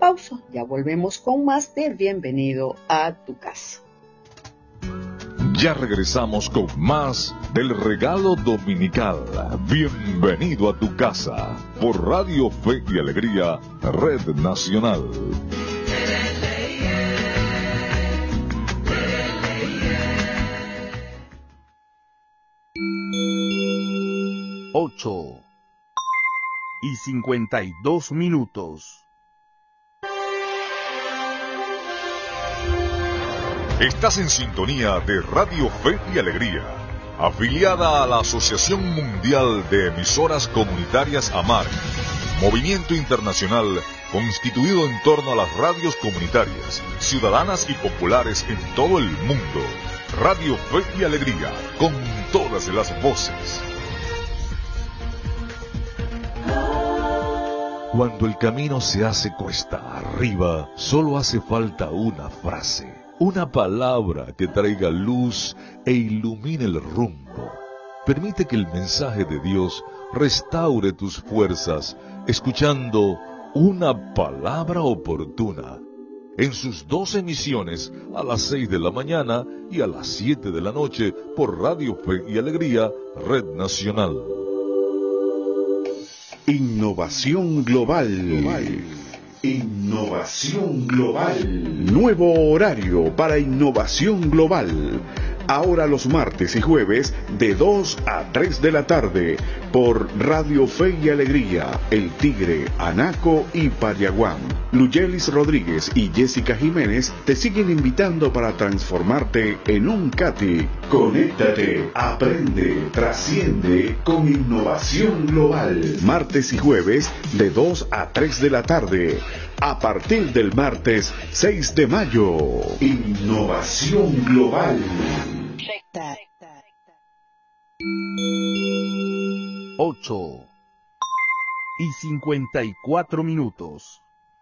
pausa. Ya volvemos con más de Bienvenido a tu casa. Ya regresamos con más del regalo dominical. Bienvenido a tu casa por Radio Fe y Alegría, Red Nacional. 8:52. Estás en sintonía de Radio Fe y Alegría, afiliada a la Asociación Mundial de Emisoras Comunitarias AMAR, movimiento internacional constituido en torno a las radios comunitarias, ciudadanas y populares en todo el mundo. Radio Fe y Alegría, con todas las voces. Cuando el camino se hace cuesta arriba, solo hace falta una frase, una palabra que traiga luz e ilumine el rumbo. Permite que el mensaje de Dios restaure tus fuerzas, escuchando una palabra oportuna. En sus 2 emisiones, a las 6 de la mañana y a las 7 de la noche, por Radio Fe y Alegría, Red Nacional. Innovación global. Innovación global. Nuevo horario para innovación global. Ahora los martes y jueves de 2 a 3 de la tarde por Radio Fe y Alegría, El Tigre, Anaco y Payaguán. Luyelis Rodríguez y Jessica Jiménez te siguen invitando para transformarte en un Cati. Conéctate, aprende, trasciende con innovación global. Martes y jueves de 2 a 3 de la tarde. A partir del martes 6 de mayo. Innovación global. 8:54.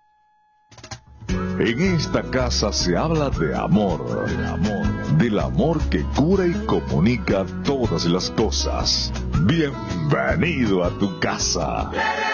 En esta casa se habla de amor, del amor que cura y comunica todas las cosas. Bienvenido a tu casa.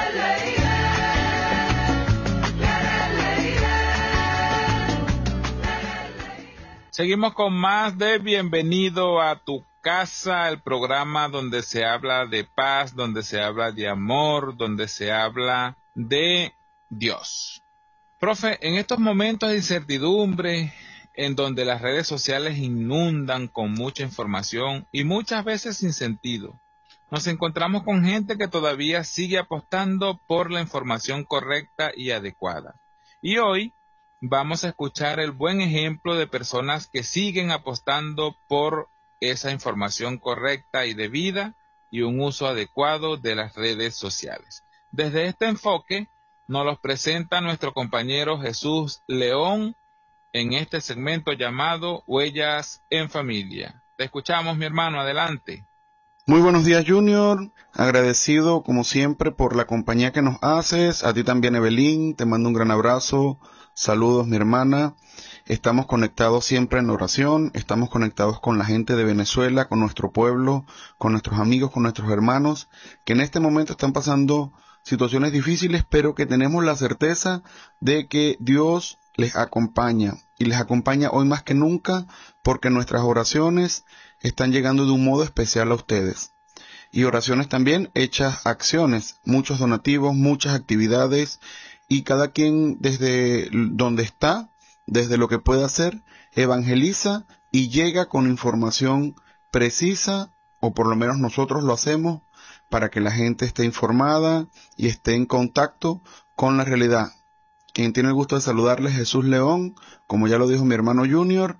Seguimos con más de Bienvenido a tu casa, el programa donde se habla de paz, donde se habla de amor, donde se habla de Dios. Profe, en estos momentos de incertidumbre, en donde las redes sociales inundan con mucha información y muchas veces sin sentido, nos encontramos con gente que todavía sigue apostando por la información correcta y adecuada. Y hoy vamos a escuchar el buen ejemplo de personas que siguen apostando por esa información correcta y debida y un uso adecuado de las redes sociales. Desde este enfoque nos los presenta nuestro compañero Jesús León en este segmento llamado Huellas en Familia. Te escuchamos, mi hermano, adelante. Muy buenos días, Junior. Agradecido, como siempre, por la compañía que nos haces. A ti también, Evelyn. Te mando un gran abrazo. Saludos, mi hermana. Estamos conectados siempre en oración. Estamos conectados con la gente de Venezuela, con nuestro pueblo, con nuestros amigos, con nuestros hermanos, que en este momento están pasando situaciones difíciles, pero que tenemos la certeza de que Dios les acompaña. Y les acompaña hoy más que nunca, porque nuestras oraciones están llegando de un modo especial a ustedes. Y oraciones también hechas acciones, muchos donativos, muchas actividades, y cada quien desde donde está, desde lo que puede hacer, evangeliza y llega con información precisa, o por lo menos nosotros lo hacemos, para que la gente esté informada y esté en contacto con la realidad. Quien tiene el gusto de saludarles, Jesús León, como ya lo dijo mi hermano Junior,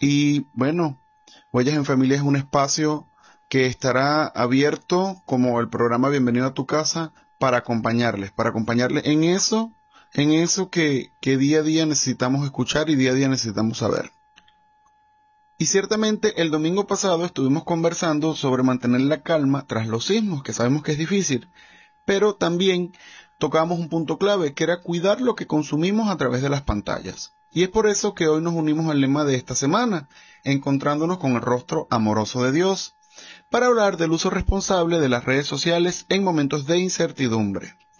y bueno, Huellas en Familia es un espacio que estará abierto como el programa Bienvenido a tu casa para acompañarles en eso que día a día necesitamos escuchar y día a día necesitamos saber. Y ciertamente el domingo pasado estuvimos conversando sobre mantener la calma tras los sismos, que sabemos que es difícil, pero también tocamos un punto clave, que era cuidar lo que consumimos a través de las pantallas. Y es por eso que hoy nos unimos al lema de esta semana, encontrándonos con el rostro amoroso de Dios, para hablar del uso responsable de las redes sociales en momentos de incertidumbre.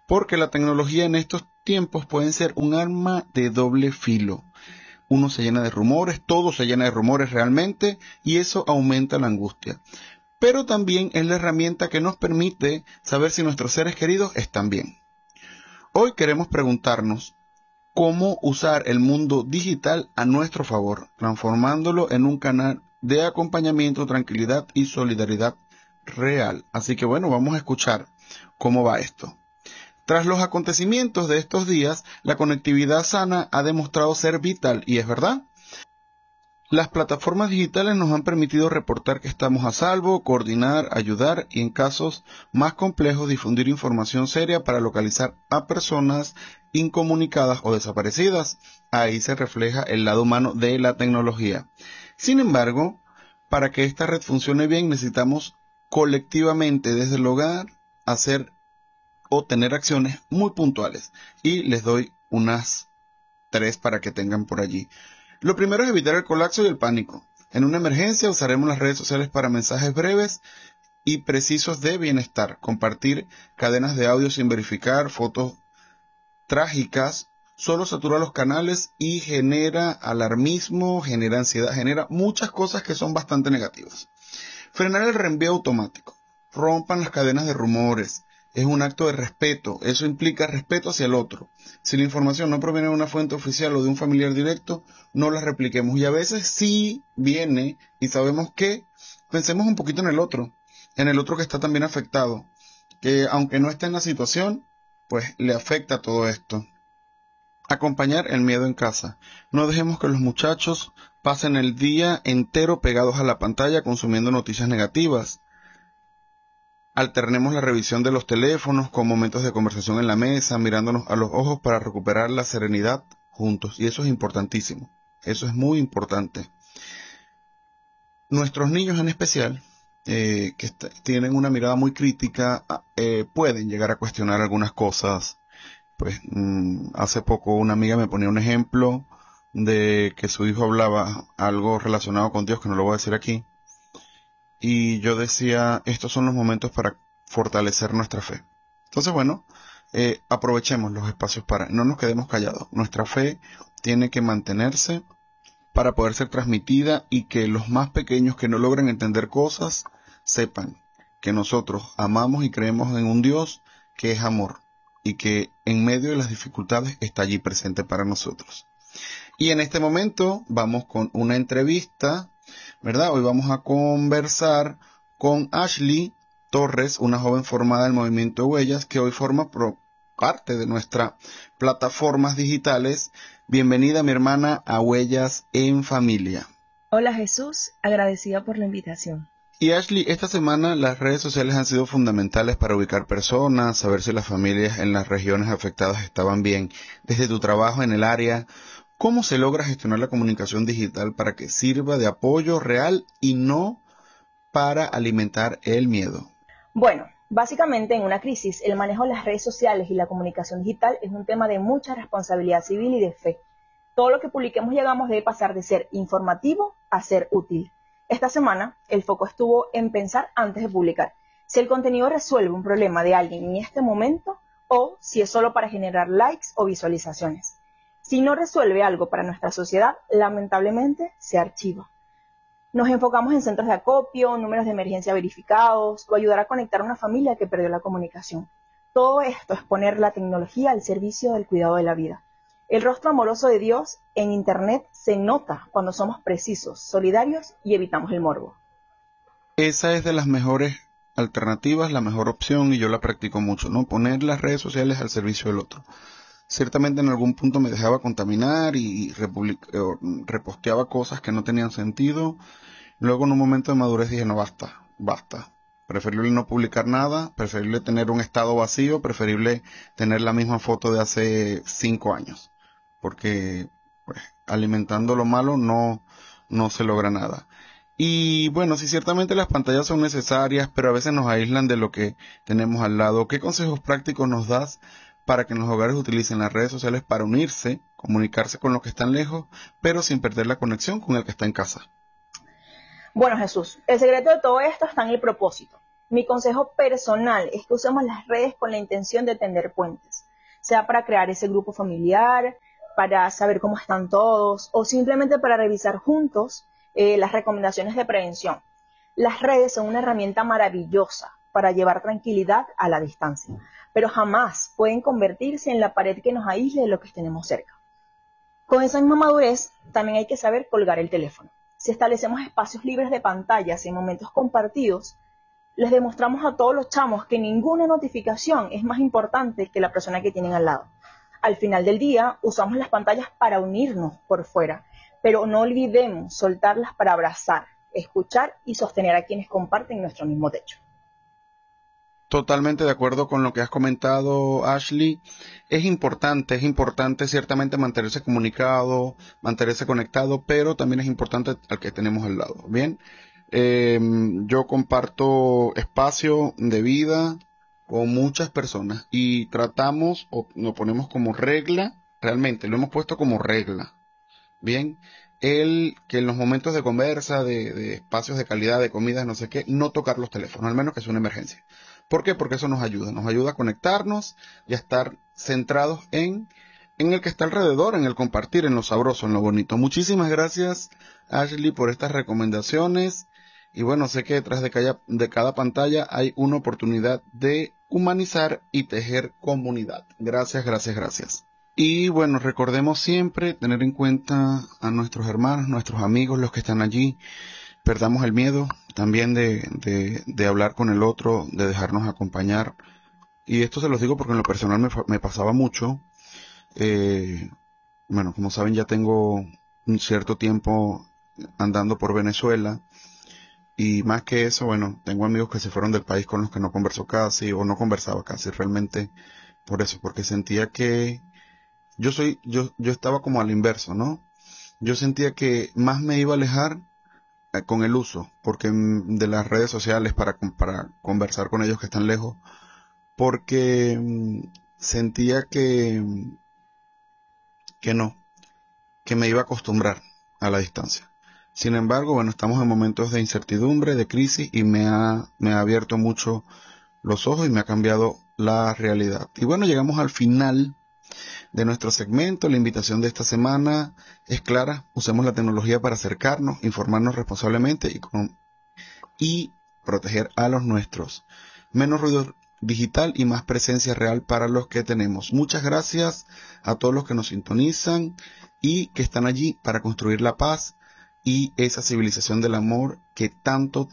porque la tecnología en estos tiempos puede ser un arma de doble filo. Uno se llena de rumores, todo se llena de rumores realmente, y eso aumenta la angustia. Pero también es la herramienta que nos permite saber si nuestros seres queridos están bien. Hoy queremos preguntarnos cómo usar el mundo digital a nuestro favor, transformándolo en un canal de acompañamiento, tranquilidad y solidaridad real. Así que bueno, vamos a escuchar cómo va esto. Tras los acontecimientos de estos días, la conectividad sana ha demostrado ser vital, y es verdad. Las plataformas digitales nos han permitido reportar que estamos a salvo, coordinar, ayudar y en casos más complejos difundir información seria para localizar a personas incomunicadas o desaparecidas. Ahí se refleja el lado humano de la tecnología. Sin embargo, para que esta red funcione bien necesitamos colectivamente desde el hogar hacer o tener acciones muy puntuales. Y les doy unas 3 para que tengan por allí. Lo primero es evitar el colapso y el pánico. En una emergencia usaremos las redes sociales para mensajes breves y precisos de bienestar. Compartir cadenas de audio sin verificar, fotos trágicas, solo satura los canales y genera alarmismo, genera ansiedad, genera muchas cosas que son bastante negativas. Frenar el reenvío automático. Rompan las cadenas de rumores. Es un acto de respeto, eso implica respeto hacia el otro. Si la información no proviene de una fuente oficial o de un familiar directo, no la repliquemos. Y a veces sí viene y sabemos que pensemos un poquito en el otro que está también afectado, que aunque no esté en la situación, pues le afecta todo esto. Acompañar el miedo en casa. No dejemos que los muchachos pasen el día entero pegados a la pantalla consumiendo noticias negativas. Alternemos la revisión de los teléfonos con momentos de conversación en la mesa, mirándonos a los ojos para recuperar la serenidad juntos. Y eso es importantísimo. Eso es muy importante. Nuestros niños en especial, que tienen una mirada muy crítica, pueden llegar a cuestionar algunas cosas. Pues hace poco una amiga me ponía un ejemplo de que su hijo hablaba algo relacionado con Dios, que no lo voy a decir aquí. Y yo decía, estos son los momentos para fortalecer nuestra fe. Entonces, bueno, aprovechemos los espacios no nos quedemos callados. Nuestra fe tiene que mantenerse para poder ser transmitida y que los más pequeños que no logran entender cosas sepan que nosotros amamos y creemos en un Dios que es amor y que en medio de las dificultades está allí presente para nosotros. Y en este momento vamos con una entrevista, ¿verdad? Hoy vamos a conversar con Ashley Torres, una joven formada del movimiento Huellas, que hoy forma parte de nuestras plataformas digitales. Bienvenida, mi hermana, a Huellas en Familia. Hola Jesús, agradecida por la invitación. Y Ashley, esta semana las redes sociales han sido fundamentales para ubicar personas, saber si las familias en las regiones afectadas estaban bien. Desde tu trabajo en el área, ¿cómo se logra gestionar la comunicación digital para que sirva de apoyo real y no para alimentar el miedo? Bueno, básicamente en una crisis el manejo de las redes sociales y la comunicación digital es un tema de mucha responsabilidad civil y de fe. Todo lo que publiquemos y hagamos debe pasar de ser informativo a ser útil. Esta semana el foco estuvo en pensar antes de publicar si el contenido resuelve un problema de alguien en este momento o si es solo para generar likes o visualizaciones. Si no resuelve algo para nuestra sociedad, lamentablemente se archiva. Nos enfocamos en centros de acopio, números de emergencia verificados o ayudar a conectar a una familia que perdió la comunicación. Todo esto es poner la tecnología al servicio del cuidado de la vida. El rostro amoroso de Dios en Internet se nota cuando somos precisos, solidarios y evitamos el morbo. Esa es de las mejores alternativas, la mejor opción, y yo la practico mucho, ¿no? Poner las redes sociales al servicio del otro. Ciertamente en algún punto me dejaba contaminar y reposteaba cosas que no tenían sentido. Luego en un momento de madurez dije, no, basta. Preferible no publicar nada, preferible tener un estado vacío, preferible tener la misma foto de hace 5 años. Porque pues, alimentando lo malo no se logra nada. Y bueno, sí, ciertamente las pantallas son necesarias, pero a veces nos aíslan de lo que tenemos al lado. ¿Qué consejos prácticos nos das para que en los hogares utilicen las redes sociales para unirse, comunicarse con los que están lejos, pero sin perder la conexión con el que está en casa? Bueno, Jesús, el secreto de todo esto está en el propósito. Mi consejo personal es que usemos las redes con la intención de tender puentes, sea para crear ese grupo familiar, para saber cómo están todos o simplemente para revisar juntos las recomendaciones de prevención. Las redes son una herramienta maravillosa para llevar tranquilidad a la distancia, pero jamás pueden convertirse en la pared que nos aísle de lo que tenemos cerca. Con esa misma madurez, también hay que saber colgar el teléfono. Si establecemos espacios libres de pantallas en momentos compartidos, les demostramos a todos los chamos que ninguna notificación es más importante que la persona que tienen al lado. Al final del día, usamos las pantallas para unirnos por fuera, pero no olvidemos soltarlas para abrazar, escuchar y sostener a quienes comparten nuestro mismo techo. Totalmente de acuerdo con lo que has comentado, Ashley. Es importante ciertamente mantenerse comunicado, mantenerse conectado, pero también es importante al que tenemos al lado. Bien, yo comparto espacio de vida con muchas personas y tratamos o lo ponemos como regla, realmente lo hemos puesto como regla. Bien, que en los momentos de conversa, de espacios de calidad, de comida, no sé qué, no tocar los teléfonos, al menos que sea una emergencia. ¿Por qué? Porque eso nos ayuda a conectarnos y a estar centrados en el que está alrededor, en el compartir, en lo sabroso, en lo bonito. Muchísimas gracias, Ashley, por estas recomendaciones. Y bueno, sé que detrás de cada pantalla hay una oportunidad de humanizar y tejer comunidad. Gracias. Y bueno, recordemos siempre tener en cuenta a nuestros hermanos, nuestros amigos, los que están allí. Perdamos el miedo también de hablar con el otro, de dejarnos acompañar. Y esto se los digo porque en lo personal me pasaba mucho. Bueno, como saben, ya tengo un cierto tiempo andando por Venezuela. Y más que eso, bueno, tengo amigos que se fueron del país con los que no conversó casi, o no conversaba casi, realmente por eso, porque sentía que yo estaba como al inverso, ¿no? Yo sentía que más me iba a alejar con el uso, porque de las redes sociales para conversar con ellos que están lejos, porque sentía que me iba a acostumbrar a la distancia. Sin embargo, bueno, estamos en momentos de incertidumbre, de crisis, y me ha abierto mucho los ojos y me ha cambiado la realidad. Y bueno, llegamos al final de nuestro segmento. La invitación de esta semana es clara: usemos la tecnología para acercarnos, informarnos responsablemente y proteger a los nuestros. Menos ruido digital y más presencia real para los que tenemos. Muchas gracias a todos los que nos sintonizan y que están allí para construir la paz y esa civilización del amor que tanto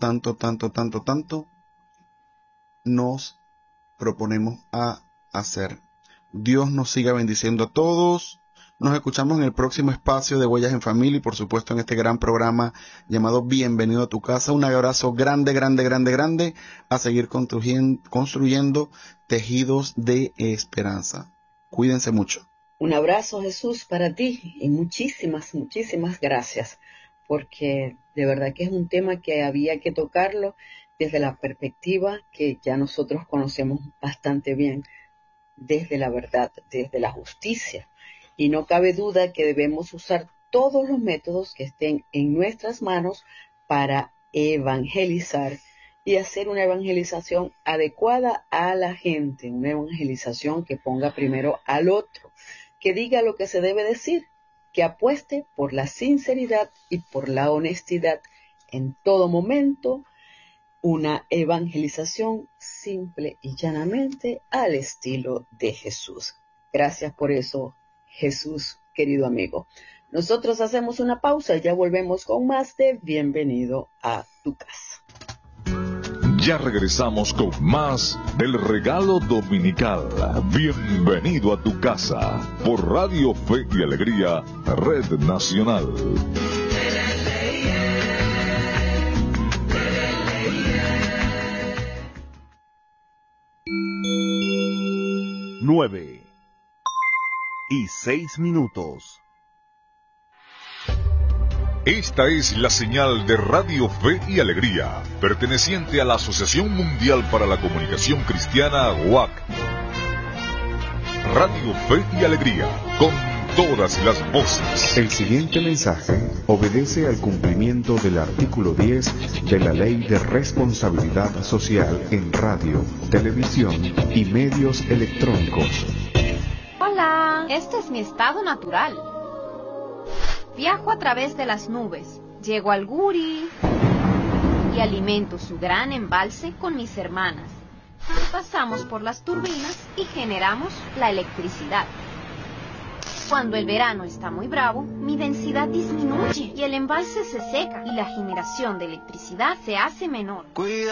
nos proponemos a hacer. Dios nos siga bendiciendo a todos. Nos escuchamos en el próximo espacio de Huellas en Familia y por supuesto en este gran programa llamado Bienvenido a tu casa. Un abrazo grande a seguir construyendo tejidos de esperanza. Cuídense mucho. Un abrazo, Jesús, para ti y muchísimas gracias, porque de verdad que es un tema que había que tocarlo desde la perspectiva que ya nosotros conocemos bastante bien, desde la verdad, desde la justicia. Y no cabe duda que debemos usar todos los métodos que estén en nuestras manos para evangelizar y hacer una evangelización adecuada a la gente, una evangelización que ponga primero al otro, que diga lo que se debe decir, que apueste por la sinceridad y por la honestidad en todo momento, una evangelización simple y llanamente al estilo de Jesús. Gracias por eso, Jesús, querido amigo. Nosotros hacemos una pausa y ya volvemos con más de Bienvenido a tu casa. Ya regresamos con más del regalo dominical. Bienvenido a tu casa por Radio Fe y Alegría, Red Nacional. 9:06. Esta es la señal de Radio Fe y Alegría, perteneciente a la Asociación Mundial para la Comunicación Cristiana, WAC. Radio Fe y Alegría, con todas las voces. El siguiente mensaje obedece al cumplimiento del artículo 10 de la Ley de Responsabilidad Social en Radio, Televisión y Medios Electrónicos. Hola, este es mi estado natural. Viajo a través de las nubes, llego al Guri y alimento su gran embalse con mis hermanas. Pasamos por las turbinas y generamos la electricidad. Cuando el verano está muy bravo, mi densidad disminuye y el embalse se seca y la generación de electricidad se hace menor.